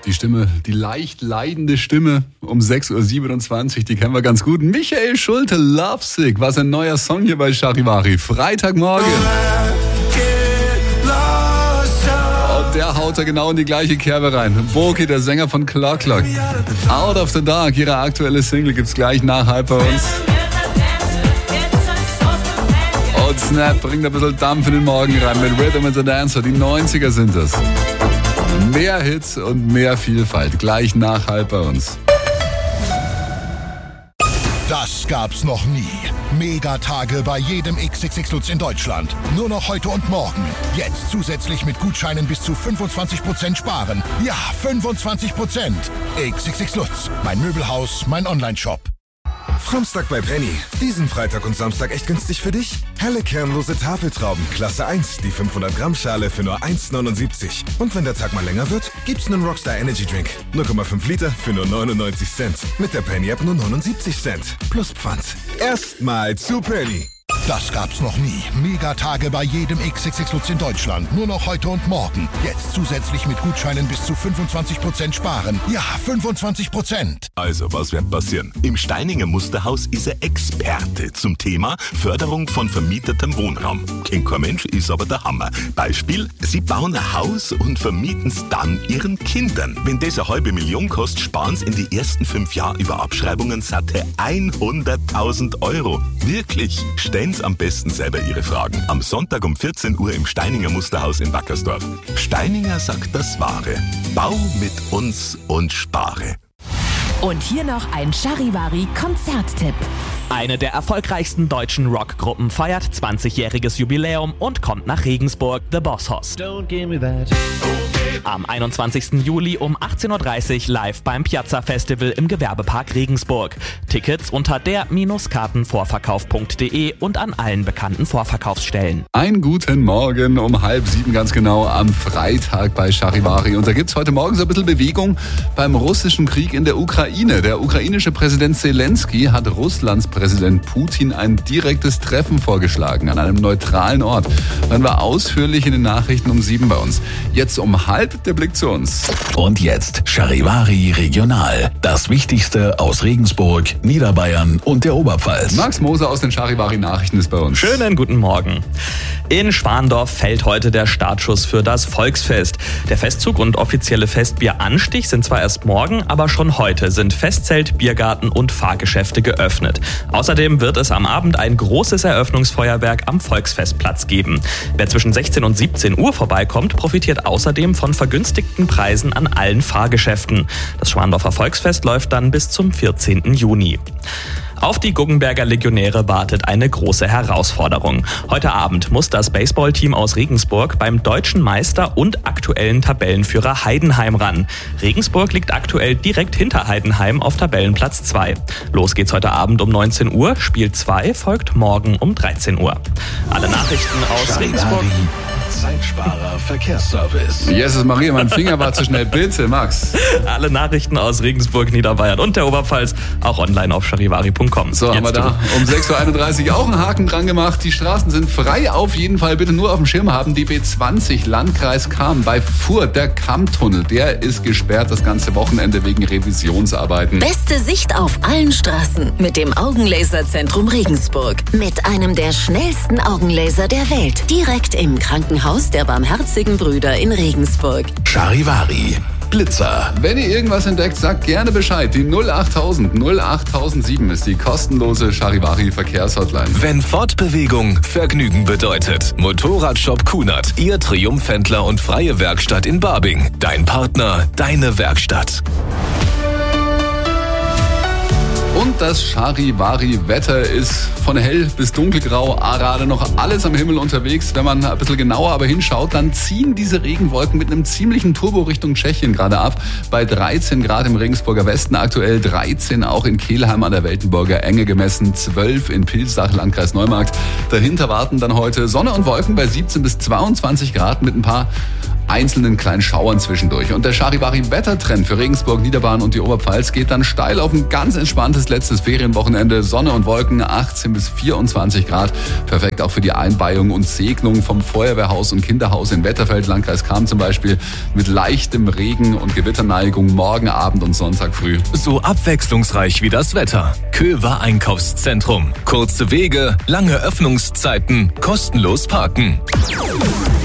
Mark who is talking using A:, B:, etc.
A: Die Stimme, die leicht leidende Stimme um 6.27 Uhr, die kennen wir ganz gut. Michael Schulte, Lovesick, was ein neuer Song hier bei Charivari. Freitagmorgen. Und der haut da genau in die gleiche Kerbe rein. Boki, der Sänger von Clock Clock. Out of the Dark, ihre aktuelle Single, gibt's gleich nach halb bei uns. Und Snap bringt ein bisschen Dampf in den Morgen rein mit Rhythm and the Dancer. Die 90er sind es. Mehr Hits und mehr Vielfalt. Gleich nach halb bei uns.
B: Das gab's noch nie. Megatage bei jedem XXX Lutz in Deutschland. Nur noch heute und morgen. Jetzt zusätzlich mit Gutscheinen bis zu 25% sparen. Ja, 25%. XXX Lutz. Mein Möbelhaus, mein Onlineshop.
C: Framstag bei Penny. Diesen Freitag und Samstag echt günstig für dich? Helle kernlose Tafeltrauben, Klasse 1, die 500 Gramm Schale für nur 1,79. Und wenn der Tag mal länger wird, gibt's einen Rockstar Energy Drink. 0,5 Liter für nur 99 Cent. Mit der Penny App nur 79 Cent. Plus Pfand. Erstmal zu Penny.
B: Das gab's noch nie. Megatage bei jedem XXX Lutz in Deutschland. Nur noch heute und morgen. Jetzt zusätzlich mit Gutscheinen bis zu 25% sparen. Ja, 25%.
D: Also, was wird passieren? Im Steininger Musterhaus ist er Experte zum Thema Förderung von vermietetem Wohnraum. Kennt kein Mensch, ist aber der Hammer. Beispiel, sie bauen ein Haus und vermieten es dann ihren Kindern. Wenn das 500.000 kostet, sparen sie in die ersten 5 Jahre über Abschreibungen satte 100.000 Euro. Wirklich? Stellen Sie am besten selber Ihre Fragen. Am Sonntag um 14 Uhr im Steininger Musterhaus in Wackersdorf. Steininger sagt das Wahre. Bau mit uns und spare.
E: Und hier noch ein Charivari-Konzerttipp.
F: Eine der erfolgreichsten deutschen Rockgruppen feiert 20-jähriges Jubiläum und kommt nach Regensburg, The Boss Hoss. Am 21. Juli um 18.30 Uhr live beim Piazza Festival im Gewerbepark Regensburg. Tickets unter der-kartenvorverkauf.de und an allen bekannten Vorverkaufsstellen.
A: Einen guten Morgen um 6:30 ganz genau am Freitag bei Charivari. Und da gibt's heute Morgen so ein bisschen Bewegung beim russischen Krieg in der Ukraine. Der ukrainische Präsident Zelensky hat Russlands Präsident Putin ein direktes Treffen vorgeschlagen an einem neutralen Ort. Dann war ausführlich in den Nachrichten um 7 bei uns. Jetzt um 6:30 der Blick zu uns.
G: Und jetzt Charivari Regional. Das Wichtigste aus Regensburg, Niederbayern und der Oberpfalz.
A: Max Moser aus den Charivari Nachrichten ist bei uns.
F: Schönen guten Morgen. In Schwandorf fällt heute der Startschuss für das Volksfest. Der Festzug und offizielle Festbieranstich sind zwar erst morgen, aber schon heute sind Festzelt, Biergarten und Fahrgeschäfte geöffnet. Außerdem wird es am Abend ein großes Eröffnungsfeuerwerk am Volksfestplatz geben. Wer zwischen 16 und 17 Uhr vorbeikommt, profitiert außerdem von vergünstigten Preisen an allen Fahrgeschäften. Das Schwandorfer Volksfest läuft dann bis zum 14. Juni. Auf die Guggenberger Legionäre wartet eine große Herausforderung. Heute Abend muss das Baseballteam aus Regensburg beim deutschen Meister und aktuellen Tabellenführer Heidenheim ran. Regensburg liegt aktuell direkt hinter Heidenheim auf Tabellenplatz 2. Los geht's heute Abend um 19 Uhr, Spiel 2 folgt morgen um 13 Uhr. Alle Nachrichten aus Regensburg.
G: Zeitsparer Verkehrsservice.
A: Jesus Maria, mein Finger war zu schnell. Bitte, Max.
F: Alle Nachrichten aus Regensburg, Niederbayern und der Oberpfalz auch online auf charivari.com.
A: So, haben wir da um 6.31 Uhr auch einen Haken dran gemacht. Die Straßen sind frei, auf jeden Fall. Bitte nur auf dem Schirm haben. Die B20 Landkreis Cham bei Furth, der Kammtunnel, der ist gesperrt das ganze Wochenende wegen Revisionsarbeiten.
E: Beste Sicht auf allen Straßen mit dem Augenlaserzentrum Regensburg. Mit einem der schnellsten Augenlaser der Welt. Direkt im Krankenhaus der Barmherzigen Brüder in Regensburg.
G: Charivari. Blitzer.
A: Wenn ihr irgendwas entdeckt, sagt gerne Bescheid. Die 08000 08007 ist die kostenlose Charivari Verkehrshotline.
H: Wenn Fortbewegung Vergnügen bedeutet. Motorradshop Kunert, Ihr Triumphhändler und freie Werkstatt in Barbing. Dein Partner, deine Werkstatt.
A: Und das Charivari-Wetter ist von hell bis dunkelgrau, gerade noch alles am Himmel unterwegs. Wenn man ein bisschen genauer aber hinschaut, dann ziehen diese Regenwolken mit einem ziemlichen Turbo Richtung Tschechien gerade ab. Bei 13 Grad im Regensburger Westen, aktuell 13 auch in Kelheim an der Weltenburger Enge gemessen, 12 in Pilsach, Landkreis Neumarkt. Dahinter warten dann heute Sonne und Wolken bei 17 bis 22 Grad mit ein paar einzelnen kleinen Schauern zwischendurch. Und der Charivari-Wettertrend für Regensburg, Niederbayern und die Oberpfalz geht dann steil auf ein ganz entspanntes letztes Ferienwochenende. Sonne und Wolken, 18 bis 24 Grad. Perfekt auch für die Einweihung und Segnung vom Feuerwehrhaus und Kinderhaus in Wetterfeld, Landkreis Cham zum Beispiel, mit leichtem Regen und Gewitterneigung morgen Abend und Sonntag früh.
H: So abwechslungsreich wie das Wetter. Köver Einkaufszentrum. Kurze Wege, lange Öffnungszeiten, kostenlos parken.